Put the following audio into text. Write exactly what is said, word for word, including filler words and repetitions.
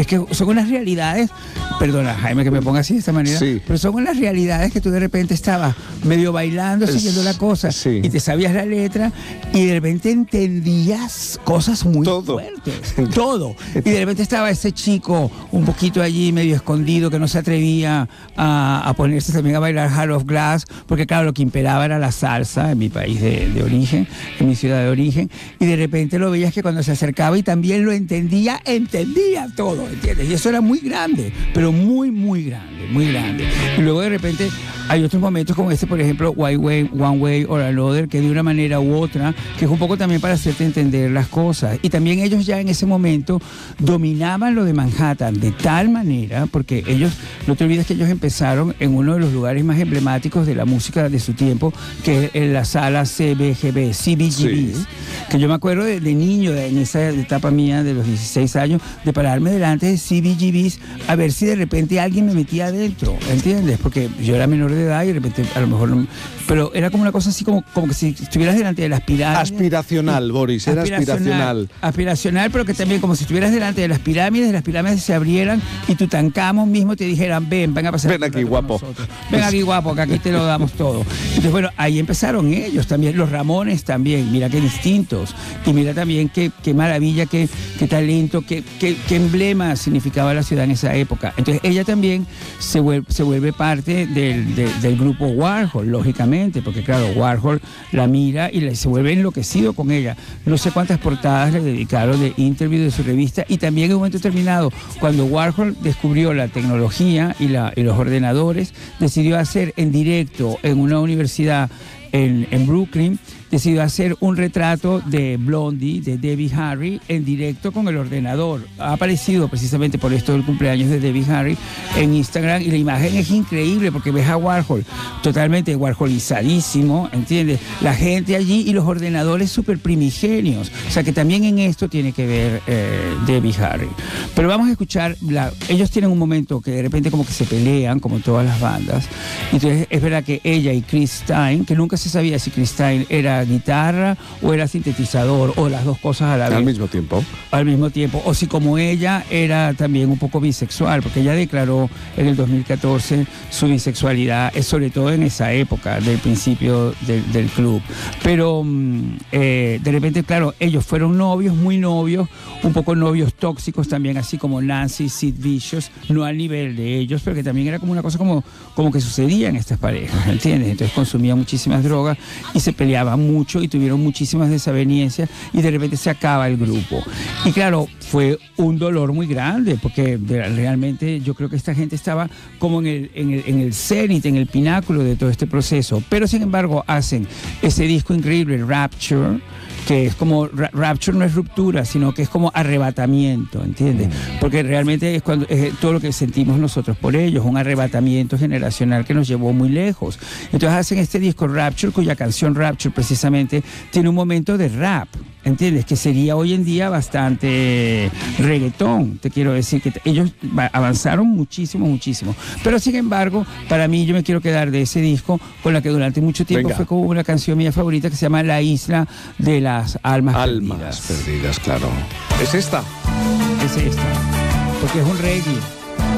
es que son unas realidades, perdona Jaime que me ponga así de esta manera, sí. pero son unas realidades que tú de repente estabas medio bailando, siguiendo la cosa, sí. y te sabías la letra, y de repente entendías cosas muy todo. fuertes, todo. Y de repente estaba ese chico un poquito allí medio escondido que no se atrevía a, a ponerse también a bailar Heart of Glass, porque claro, lo que imperaba era la salsa en mi país de, de origen, en mi ciudad de origen, y de repente lo veías que cuando se acercaba y también lo entendía, entendía todo, ¿entiendes? Y eso era muy grande, pero muy, muy grande, muy grande. Y luego de repente hay otros momentos como este, por ejemplo, One Way, One Way or Another, que de una manera u otra, que es un poco también para hacerte entender las cosas. Y también ellos ya en ese momento dominaban lo de Manhattan de tal manera, porque ellos, no te olvides que ellos empezaron en uno de los lugares más emblemáticos de la música de su tiempo, que es en la sala C B G B, C B G B, sí. Que yo me acuerdo de, de niño, de, en esa etapa mía de los dieciséis años, de pararme delante de C B G Bs a ver si de repente alguien me metía adentro, ¿entiendes? Porque yo era menor de edad y de repente a lo mejor no, pero era como una cosa así como, como que si estuvieras delante de las pirámides. Aspiracional, Boris, era aspiracional. Aspiracional, aspiracional, pero que también como si estuvieras delante de las pirámides, las pirámides se abrieran y Tutankamón mismo te dijeran, ven, ven a pasar. Ven aquí, guapo. Ven aquí, guapo, que aquí te lo damos todo. Entonces, bueno, ahí empezaron ellos también, los Ramones también, mira qué distintos. Y mira también qué, qué maravilla, qué, qué talento, qué, qué, qué emblema significaba la ciudad en esa época. Entonces ella también se vuelve, se vuelve parte del, del, del grupo Warhol, lógicamente, porque claro, Warhol la mira y le, se vuelve enloquecido con ella. No sé cuántas portadas le dedicaron de interview de su revista, y también en un momento determinado, cuando Warhol descubrió la tecnología y, la, y los ordenadores, decidió hacer en directo en una universidad en, en Brooklyn, decidió hacer un retrato de Blondie, de Debbie Harry, en directo con el ordenador. Ha aparecido precisamente por esto del cumpleaños de Debbie Harry en Instagram, y la imagen es increíble porque ves a Warhol totalmente warholizadísimo, ¿entiendes? La gente allí y los ordenadores súper primigenios. O sea que también en esto tiene que ver eh, Debbie Harry. Pero vamos a escuchar, la, ellos tienen un momento que de repente como que se pelean, como todas las bandas. Entonces es verdad que ella y Chris Stein, que nunca se sabía si Chris Stein era guitarra o era sintetizador o las dos cosas a la vez. Al mismo tiempo. Al mismo tiempo. O si como ella era también un poco bisexual, porque ella declaró en el dos mil catorce su bisexualidad, sobre todo en esa época del principio del, del club. Pero eh, de repente, claro, ellos fueron novios, muy novios, un poco novios tóxicos también, así como Nancy y Sid Vicious, no al nivel de ellos, pero que también era como una cosa como, como que sucedía en estas parejas, ¿entiendes? Entonces consumían muchísimas drogas y se peleaban mucho y tuvieron muchísimas desavenencias, y de repente se acaba el grupo. Y claro, fue un dolor muy grande, porque realmente yo creo que esta gente estaba como en el, en el, en el cenit, en el pináculo de todo este proceso. Pero sin embargo hacen ese disco increíble, Rapture, que es como, Rapture no es ruptura, sino que es como arrebatamiento, ¿entiendes? Porque realmente es, cuando, es todo lo que sentimos nosotros por ellos, un arrebatamiento generacional que nos llevó muy lejos. Entonces hacen este disco Rapture, cuya canción Rapture precisamente tiene un momento de rap, ¿entiendes? Que sería hoy en día bastante reggaetón, te quiero decir, que ellos avanzaron muchísimo, muchísimo. Pero sin embargo, para mí yo me quiero quedar de ese disco con la que durante mucho tiempo Venga. fue como una canción mía favorita, que se llama La Isla de las Almas, Almas Perdidas. Perdidas, claro. ¿Es esta? Es esta, porque es un reggae.